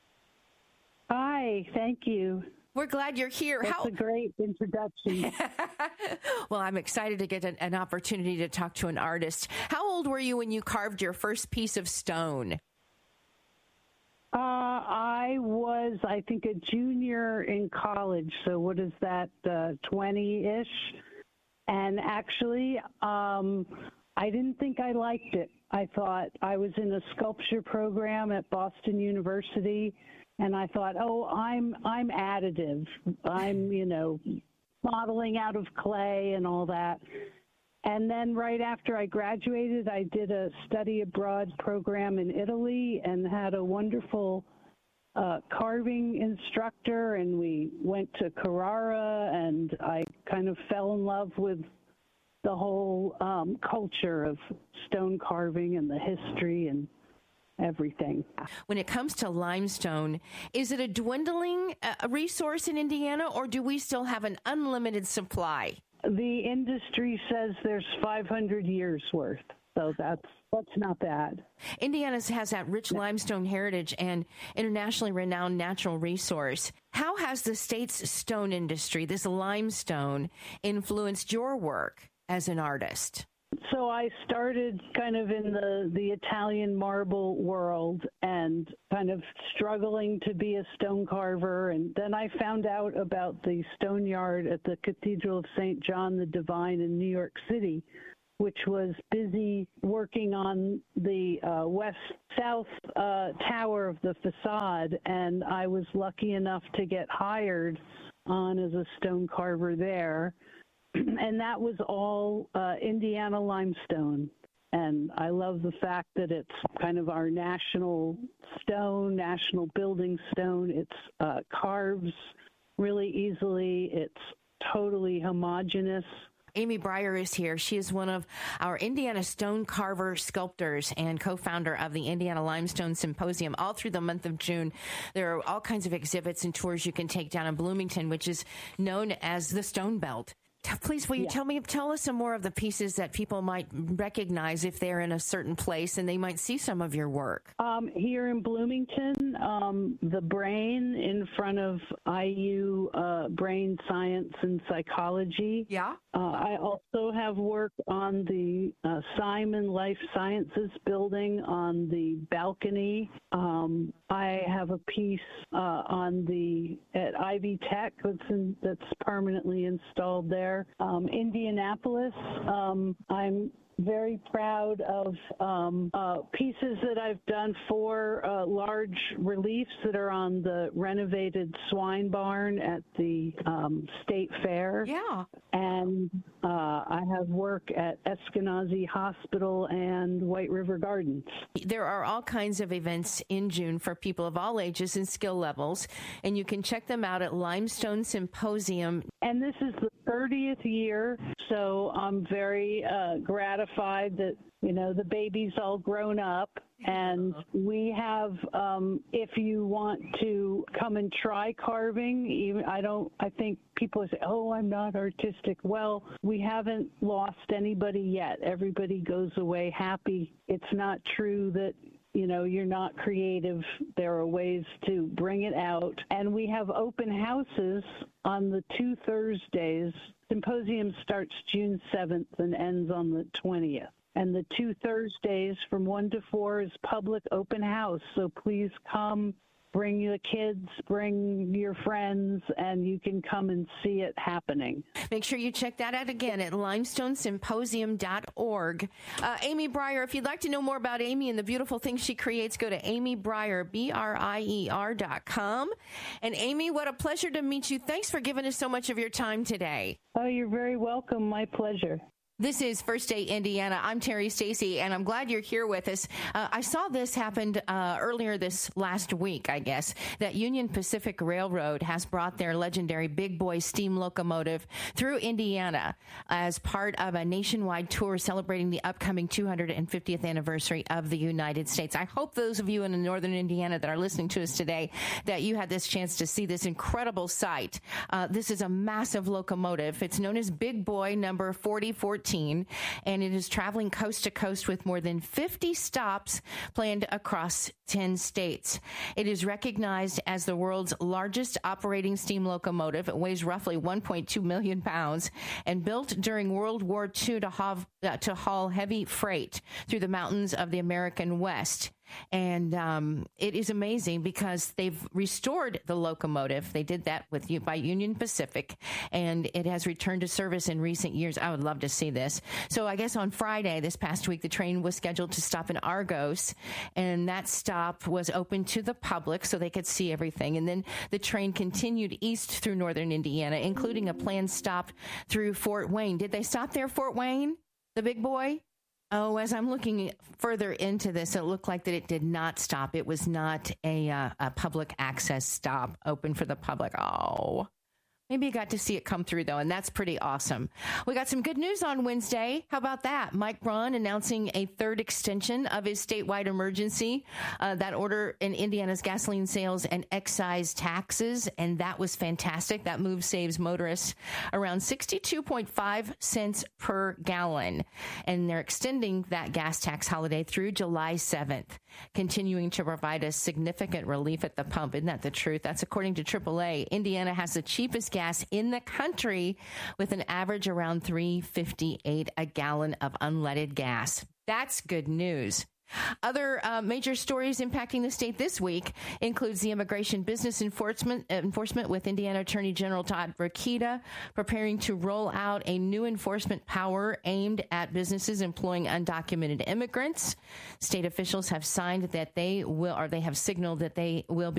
Hi, thank you. We're glad you're here. That's How- a great introduction. Well, I'm excited to get an, an opportunity to talk to an artist. How old were you when you carved your first piece of stone? Uh, I was, I think, a junior in college. So what is that, uh, twenty-ish? And actually, um, I didn't think I liked it. I thought I was in a sculpture program at Boston University, and I thought, oh, I'm I'm additive. I'm, you know, modeling out of clay and all that. And then right after I graduated, I did a study abroad program in Italy and had a wonderful uh, carving instructor, and we went to Carrara, and I kind of fell in love with the whole um, culture of stone carving and the history and everything. When it comes to limestone, is it a dwindling uh, resource in Indiana, or do we still have an unlimited supply? The industry says there's five hundred years worth, so that's that's not bad. Indiana has that rich limestone heritage and internationally renowned natural resource. How has the state's stone industry, this limestone, influenced your work as an artist? So I started kind of in the, the Italian marble world and kind of struggling to be a stone carver. And then I found out about the stone yard at the Cathedral of Saint John the Divine in New York City, which was busy working on the uh, west-south uh, tower of the facade. And I was lucky enough to get hired on as a stone carver there. And that was all uh, Indiana limestone. And I love the fact that it's kind of our national stone, national building stone. It's uh, carves really easily. It's totally homogeneous. Amy Breyer is here. She is one of our Indiana stone carver sculptors and co-founder of the Indiana Limestone Symposium. All through the month of June, there are all kinds of exhibits and tours you can take down in Bloomington, which is known as the Stone Belt. Please, will you yeah. tell me, tell us some more of the pieces that people might recognize if they're in a certain place and they might see some of your work? Um, here in Bloomington, um, the Brain in front of I U uh, Brain Science and Psychology. Yeah. Uh, I also have work on the uh, Simon Life Sciences building on the balcony. Um, I have a piece uh, on the at Ivy Tech that's, in, that's permanently installed there. Um, Indianapolis, um, I'm very proud of um, uh, pieces that I've done for uh, large reliefs that are on the renovated swine barn at the um, State Fair. Yeah. And uh, I have work at Eskenazi Hospital and White River Gardens. There are all kinds of events in June for people of all ages and skill levels, and you can check them out at Limestone Symposium. And this is the thirtieth year, so I'm very uh, gratified that, you know, the baby's all grown up. And we have, um, if you want to come and try carving, even I don't, I think people say, oh, I'm not artistic. Well, we haven't lost anybody yet. Everybody goes away happy. It's not true that, you know, you're not creative. There are ways to bring it out. And we have open houses on the two Thursdays. Symposium starts June seventh and ends on the twentieth. And the two Thursdays from one to four is public open house. So please come, bring your kids, bring your friends, and you can come and see it happening. Make sure you check that out again at limestone symposium dot org. Uh, Amy Breyer, if you'd like to know more about Amy and the beautiful things she creates, go to Amy Breyer, B R I E R dot com. And Amy, what a pleasure to meet you. Thanks for giving us so much of your time today. Oh, you're very welcome. My pleasure. This is First Day Indiana. I'm Terry Stacy, and I'm glad you're here with us. Uh, I saw this happened uh, earlier this last week, I guess, that Union Pacific Railroad has brought their legendary Big Boy steam locomotive through Indiana as part of a nationwide tour celebrating the upcoming two hundred fiftieth anniversary of the United States. I hope those of you in northern Indiana that are listening to us today, that you had this chance to see this incredible sight. Uh, this is a massive locomotive. It's known as Big Boy number forty fourteen. And it is traveling coast to coast with more than fifty stops planned across ten states. It is recognized as the world's largest operating steam locomotive. It weighs roughly one point two million pounds and built during World War Two to haul, uh, to haul heavy freight through the mountains of the American West. And um, it is amazing because they've restored the locomotive. They did that with by Union Pacific, and it has returned to service in recent years. I would love to see this. So I guess on Friday this past week, the train was scheduled to stop in Argos, and that stop was open to the public so they could see everything. And then the train continued east through northern Indiana, including a planned stop through Fort Wayne. Did they stop there, Fort Wayne, the big boy? Oh, as I'm looking further into this, it looked like that it did not stop. It was not a, uh, a public access stop open for the public. Oh, maybe you got to see it come through, though, and that's pretty awesome. We got some good news on Wednesday. How about that? Mike Braun announcing a third extension of his statewide emergency, uh, that order in Indiana's gasoline sales and excise taxes, and that was fantastic. That move saves motorists around sixty-two point five cents per gallon, and they're extending that gas tax holiday through July seventh, continuing to provide us significant relief at the pump. Isn't that the truth? That's according to triple A. Indiana has the cheapest gas gas in the country with an average around three fifty-eight a gallon of unleaded gas. That's good news. Other uh, major stories impacting the state this week includes the immigration business enforcement enforcement with Indiana Attorney General Todd Rokita preparing to roll out a new enforcement power aimed at businesses employing undocumented immigrants. State officials have signed that they will, or they have signaled that they will be